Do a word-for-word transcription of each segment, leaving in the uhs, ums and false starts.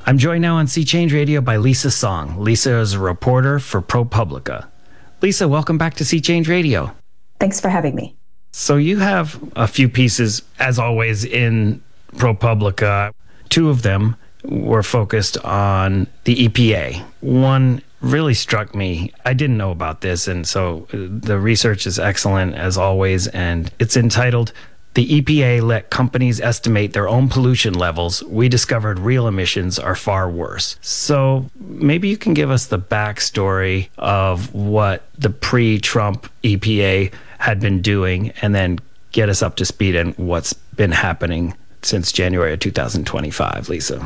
I'm joined now on Sea Change Radio by Lisa Song. Lisa is a reporter for ProPublica. Lisa, welcome back to Sea Change Radio. Thanks for having me. So you have a few pieces, as always, in ProPublica. Two of them were focused on the E P A. One really struck me. I didn't know about this, and so the research is excellent, as always, and it's entitled, "The E P A Let Companies Estimate Their Own Pollution Levels. We Discovered Real Emissions Are Far Worse." So maybe you can give us the backstory of what the pre-Trump E P A had been doing, and then get us up to speed on what's been happening since January of two thousand twenty-five, Lisa.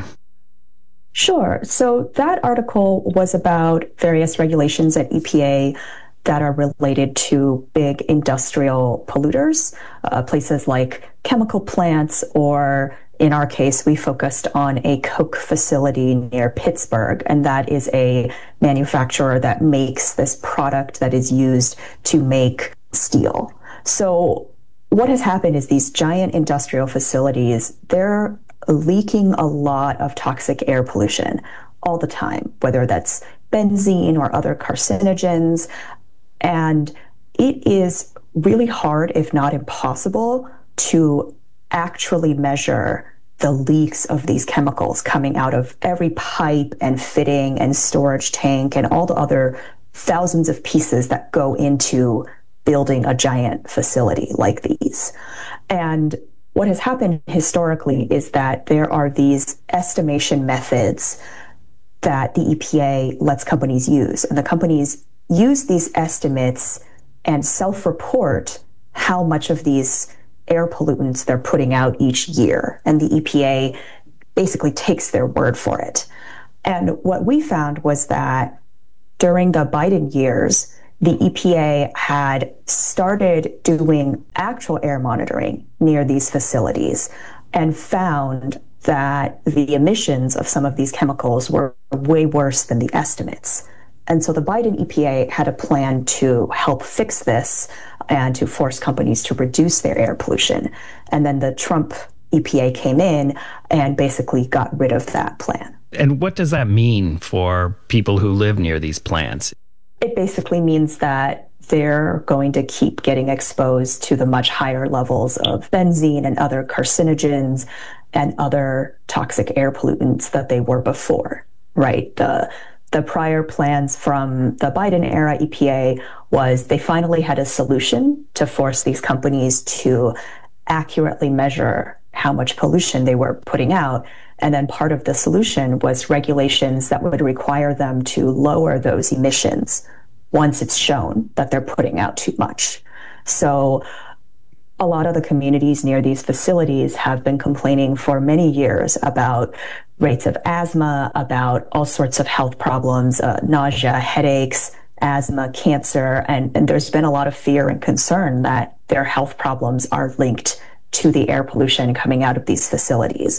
Sure. So that article was about various regulations at E P A that are related to big industrial polluters, uh, places like chemical plants, or in our case, we focused on a Coke facility near Pittsburgh, and that is a manufacturer that makes this product that is used to make steel. So what has happened is these giant industrial facilities, they're leaking a lot of toxic air pollution all the time, whether that's benzene or other carcinogens. And it is really hard, if not impossible, to actually measure the leaks of these chemicals coming out of every pipe and fitting and storage tank and all the other thousands of pieces that go into building a giant facility like these. And what has happened historically is that there are these estimation methods that the E P A lets companies use. And the companies use these estimates and self-report how much of these air pollutants they're putting out each year. And the E P A basically takes their word for it. And what we found was that during the Biden years, the E P A had started doing actual air monitoring near these facilities and found that the emissions of some of these chemicals were way worse than the estimates. And so the Biden E P A had a plan to help fix this and to force companies to reduce their air pollution. And then the Trump E P A came in and basically got rid of that plan. And what does that mean for people who live near these plants? It basically means that they're going to keep getting exposed to the much higher levels of benzene and other carcinogens and other toxic air pollutants that they were before, right? The The prior plans from the Biden era E P A was they finally had a solution to force these companies to accurately measure how much pollution they were putting out. And then part of the solution was regulations that would require them to lower those emissions once it's shown that they're putting out too much. So a lot of the communities near these facilities have been complaining for many years about rates of asthma, about all sorts of health problems, uh, nausea, headaches, asthma, cancer, and, and there's been a lot of fear and concern that their health problems are linked to the air pollution coming out of these facilities.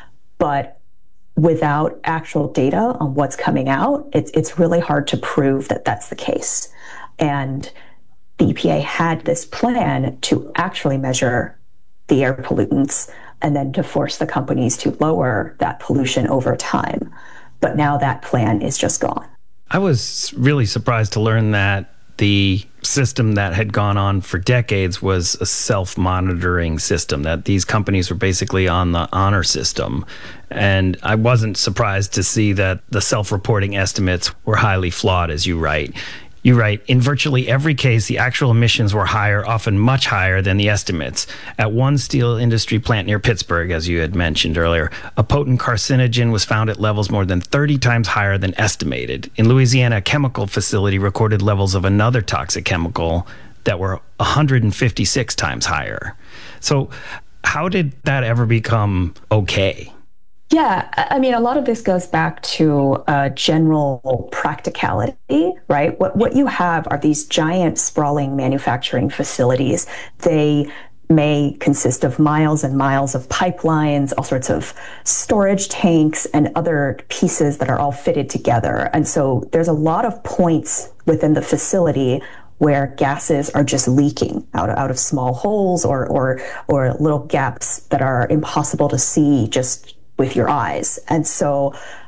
But without actual data on what's coming out, it's, it's really hard to prove that that's the case. And the E P A had this plan to actually measure the air pollutants and then to force the companies to lower that pollution over time. But now that plan is just gone. I was really surprised to learn that the system that had gone on for decades was a self-monitoring system, that these companies were basically on the honor system. And I wasn't surprised to see that the self-reporting estimates were highly flawed, as you write. You write, in virtually every case, the actual emissions were higher, often much higher than the estimates. At one steel industry plant near Pittsburgh, as you had mentioned earlier, a potent carcinogen was found at levels more than thirty times higher than estimated. In Louisiana, a chemical facility recorded levels of another toxic chemical that were one hundred fifty-six times higher. So how did that ever become okay? Yeah, I mean, a lot of this goes back to uh, general practicality, right? What what you have are these giant, sprawling manufacturing facilities. They may consist of miles and miles of pipelines, all sorts of storage tanks, and other pieces that are all fitted together. And so there's a lot of points within the facility where gases are just leaking out, out of small holes or, or, or little gaps that are impossible to see just with your eyes. And so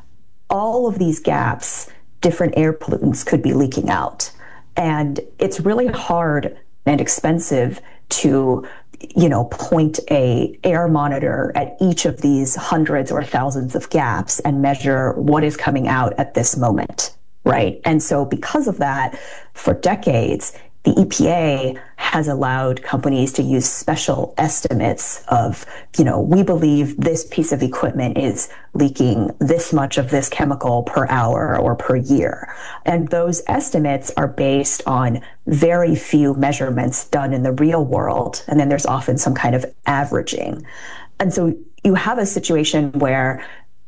all of these gaps, different air pollutants could be leaking out. And it's really hard and expensive to, you know, point a air monitor at each of these hundreds or thousands of gaps and measure what is coming out at this moment, right? And so because of that, for decades, the E P A has allowed companies to use special estimates of, you know, we believe this piece of equipment is leaking this much of this chemical per hour or per year. And those estimates are based on very few measurements done in the real world. And then there's often some kind of averaging. And so you have a situation where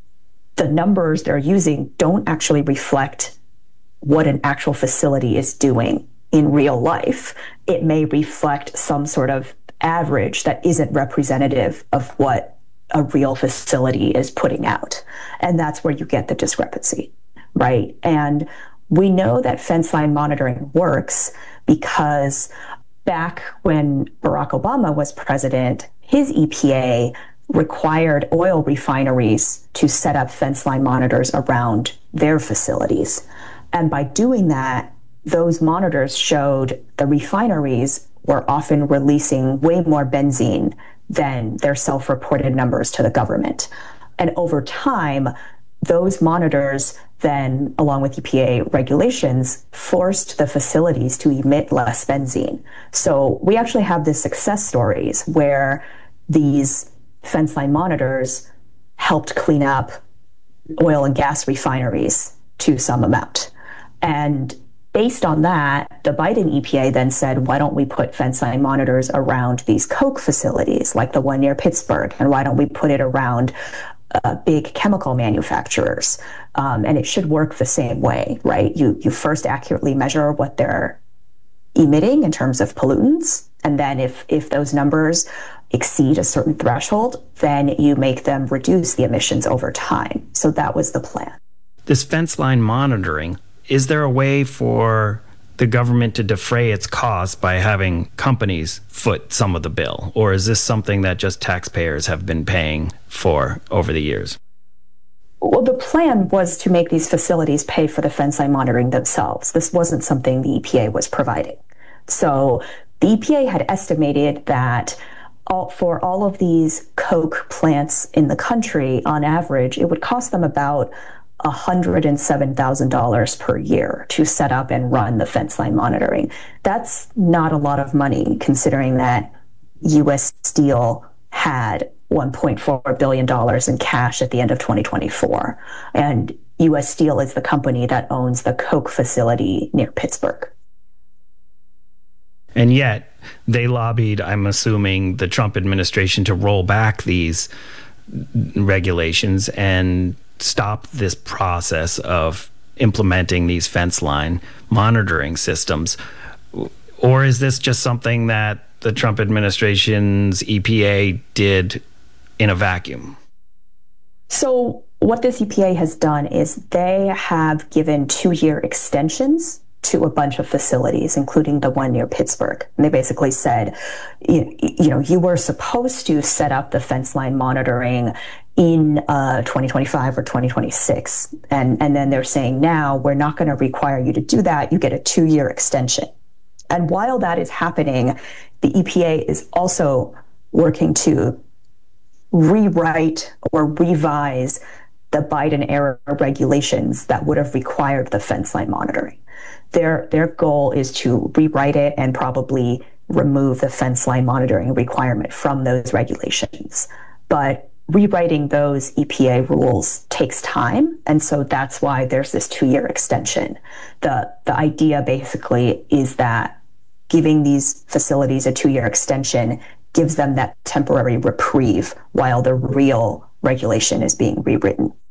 the numbers they're using don't actually reflect what an actual facility is doing in real life. It may reflect some sort of average that isn't representative of what a real facility is putting out. And that's where you get the discrepancy, right? And we know that fence line monitoring works because back when Barack Obama was president, his E P A required oil refineries to set up fence line monitors around their facilities. And by doing that, those monitors showed the refineries were often releasing way more benzene than their self-reported numbers to the government. And over time, those monitors then, along with E P A regulations, forced the facilities to emit less benzene. So we actually have these success stories where these fence line monitors helped clean up oil and gas refineries to some amount. And based on that, the Biden E P A then said, why don't we put fence line monitors around these Coke facilities, like the one near Pittsburgh, and why don't we put it around uh, big chemical manufacturers? Um, and it should work the same way, right? You, you first accurately measure what they're emitting in terms of pollutants, and then if, if those numbers exceed a certain threshold, then you make them reduce the emissions over time. So that was the plan. This fence line monitoring, is there a way for the government to defray its costs by having companies foot some of the bill? Or is this something that just taxpayers have been paying for over the years? Well, the plan was to make these facilities pay for the fence line monitoring themselves. This wasn't something the E P A was providing. So the E P A had estimated that all, for all of these Coke plants in the country, on average, it would cost them about one hundred seven thousand dollars per year to set up and run the fence line monitoring. That's not a lot of money, considering that U S Steel had one point four billion dollars in cash at the end of twenty twenty-four. And U S Steel is the company that owns the Coke facility near Pittsburgh. And yet they lobbied, I'm assuming, the Trump administration to roll back these regulations and stop this process of implementing these fence line monitoring systems. Or is this just something that the Trump administration's E P A did in a vacuum? So what this E P A has done is they have given two-year extensions to a bunch of facilities, including the one near Pittsburgh. And they basically said, you, you know, you were supposed to set up the fence line monitoring in uh, twenty twenty-five or twenty twenty-six. And, and then they're saying now, we're not going to require you to do that. You get a two-year extension. And while that is happening, the E P A is also working to rewrite or revise the Biden era regulations that would have required the fence line monitoring. Their, their goal is to rewrite it and probably remove the fence line monitoring requirement from those regulations. But rewriting those E P A rules takes time, and so that's why there's this two-year extension. The, the idea basically is that giving these facilities a two-year extension gives them that temporary reprieve while the real regulation is being rewritten.